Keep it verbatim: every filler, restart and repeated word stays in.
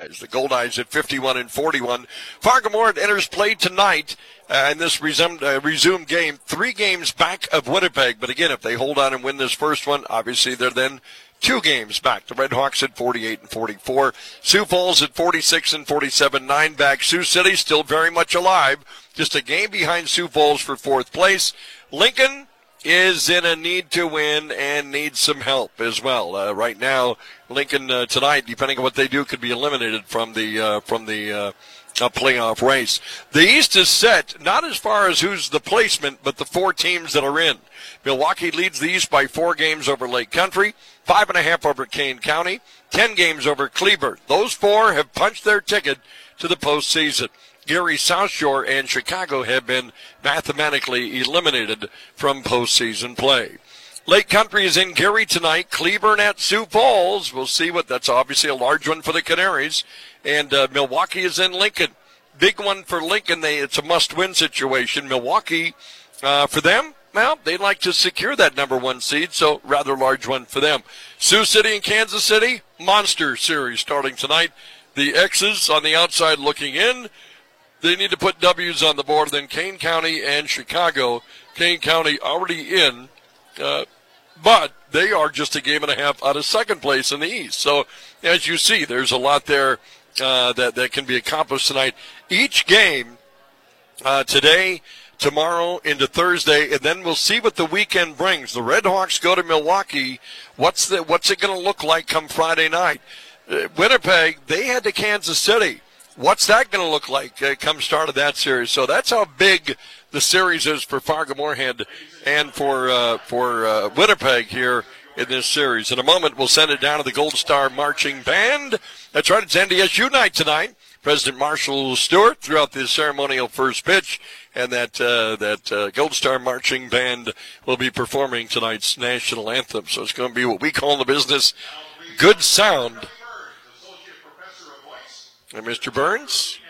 Goldeyes. The Goldeyes at fifty-one and forty-one. Fargo-Moorhead enters play tonight uh, in this resumed, uh, resumed game, three games back of Winnipeg. But again, if they hold on and win this first one, obviously they're then two games back. The Red Hawks at forty-eight and forty-four. Sioux Falls at forty-six and forty-seven, nine back. Sioux City still very much alive, just a game behind Sioux Falls for fourth place. Lincoln is in a need to win and needs some help as well. Uh, right now, Lincoln uh, tonight, depending on what they do, could be eliminated from the uh, from the uh, uh, playoff race. The East is set, not as far as who's the placement, but the four teams that are in. Milwaukee leads the East by four games over Lake Country, five and a half over Kane County, ten games over Cleburne. Those four have punched their ticket to the postseason. Gary, South Shore, and Chicago have been mathematically eliminated from postseason play. Lake Country is in Gary tonight. Cleburne at Sioux Falls. We'll see what that's obviously a large one for the Canaries. And uh, Milwaukee is in Lincoln. Big one for Lincoln. They, it's a must-win situation. Milwaukee, uh, for them, well, they'd like to secure that number one seed, so rather large one for them. Sioux City and Kansas City, monster series starting tonight. The X's on the outside looking in. They need to put W's on the board. Then Kane County and Chicago. Kane County already in, uh, but they are just a game and a half out of second place in the East. So, as you see, there's a lot there uh, that, that can be accomplished tonight. Each game uh, today, tomorrow, into Thursday, and then we'll see what the weekend brings. The Red Hawks go to Milwaukee. What's the what's it going to look like come Friday night? Uh, Winnipeg, they head to Kansas City. What's that going to look like uh, come start of that series? So that's how big the series is for Fargo-Moorhead and for uh, for uh, Winnipeg here in this series. In a moment, we'll send it down to the Gold Star Marching Band. That's right, it's N D S U night tonight. President Marshall Stewart throughout the ceremonial first pitch, and that uh, that uh, Gold Star Marching Band will be performing tonight's national anthem. So it's going to be what we call in the business good sound. And Mister Burns?